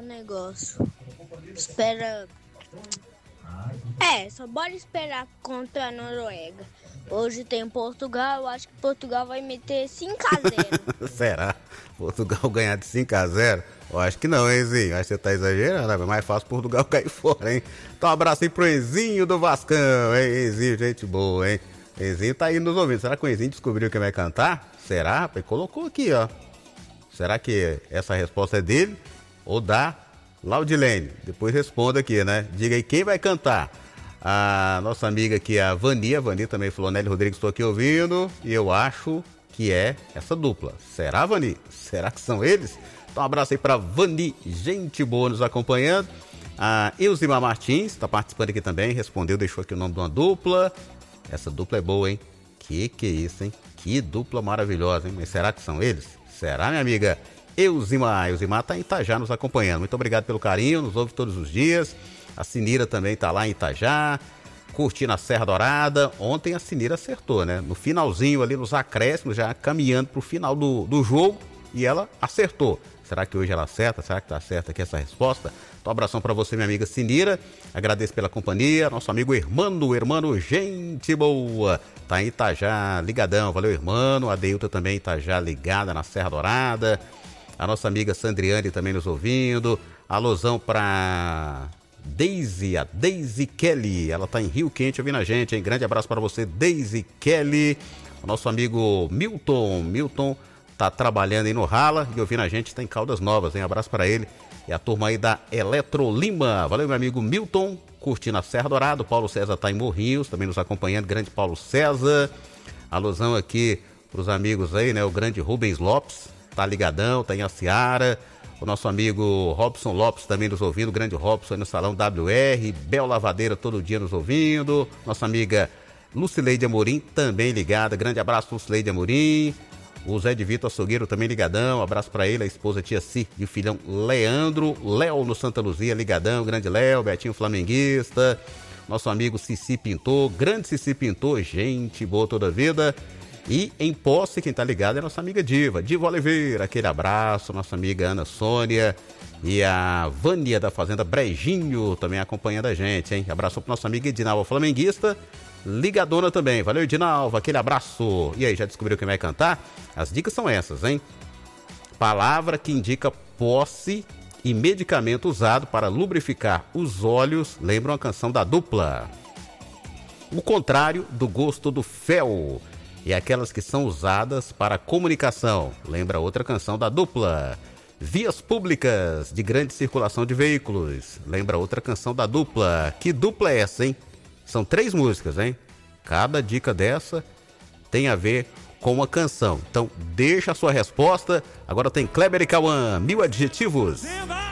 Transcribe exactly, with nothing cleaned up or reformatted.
negócio. Espera. É, só bora esperar contra a Noruega. Hoje tem Portugal, eu acho que Portugal vai meter cinco a zero. Será? Portugal ganhar de cinco a zero? Eu acho que não, hein, Zinho? Acho que você tá exagerando, é mais fácil Portugal cair fora, hein? Então um abraço aí pro Enzinho do Vascão, hein? Enzinho, gente boa, hein? Enzinho tá aí nos ouvindo. Será que o Enzinho descobriu quem vai cantar? Será, rapaz? Colocou aqui, ó. Será que essa resposta é dele ou da Laudilene? Depois responda aqui, né? Diga aí quem vai cantar. A nossa amiga aqui, a Vani, a Vani também falou, Nelly Rodrigues, estou aqui ouvindo, e eu acho que é essa dupla. Será, Vani? Será que são eles? Então um abraço aí pra Vani, gente boa nos acompanhando. A Elzima Martins está participando aqui também, respondeu, deixou aqui o nome de uma dupla. Essa dupla é boa, hein? Que que é isso, hein? Que dupla maravilhosa, hein? Mas será que são eles? Será, minha amiga? Elzima, Elzima tá em Itajá nos acompanhando. Muito obrigado pelo carinho, nos ouve todos os dias. A Sinira também tá lá em Itajá, curtindo a Serra Dourada. Ontem a Sinira acertou, né? No finalzinho ali, nos acréscimos, já caminhando pro final do, do jogo, e ela acertou. Será que hoje ela acerta? Será que tá certa aqui essa resposta? Então, um abração pra você, minha amiga Sinira. Agradeço pela companhia. Nosso amigo Hermano, Hermano, gente boa. Tá em Itajá, ligadão. Valeu, Hermano. A Deilta também em Itajá, ligada na Serra Dourada. A nossa amiga Sandriane também nos ouvindo. Alusão pra Daisy, a Daisy Kelly. Ela tá em Rio Quente ouvindo a gente, hein? Grande abraço para você, Daisy Kelly. O nosso amigo Milton. Milton tá trabalhando aí no Rala e ouvindo a gente, tá em Caldas Novas, hein? Abraço para ele e a turma aí da Eletro Lima. Valeu, meu amigo Milton, curtindo a Serra Dourada. O Paulo César tá em Morrinhos, também nos acompanhando. Grande Paulo César. Alusão aqui pros amigos aí, né? O grande Rubens Lopes, tá ligadão, tá em Aciara. O nosso amigo Robson Lopes também nos ouvindo, o grande Robson aí no Salão W R, Bel Lavadeira todo dia nos ouvindo, nossa amiga Lucileide Amorim também ligada, grande abraço Lucileide Amorim, o Zé de Vitor Açougueiro também ligadão, um abraço para ele, a esposa Tia Si e o filhão Leandro, Léo no Santa Luzia ligadão, grande Léo, Betinho Flamenguista, nosso amigo Cici Pintor, grande Cici Pintor, gente boa toda a vida. E em Posse, quem tá ligado é a nossa amiga Diva, Diva Oliveira, aquele abraço, nossa amiga Ana Sônia e a Vânia da Fazenda Brejinho também acompanhando a gente, hein? Abraço pro nosso amigo Edinalva Flamenguista, ligadona também, valeu Edinalva, aquele abraço. E aí, já descobriu quem vai cantar? As dicas são essas, hein? Palavra que indica posse e medicamento usado para lubrificar os olhos, lembra uma canção da dupla. O contrário do gosto do fel. E aquelas que são usadas para comunicação. Lembra outra canção da dupla. Vias públicas de grande circulação de veículos. Lembra outra canção da dupla. Que dupla é essa, hein? São três músicas, hein? Cada dica dessa tem a ver com uma canção. Então, deixa a sua resposta. Agora tem Kleber e Cauã, mil adjetivos.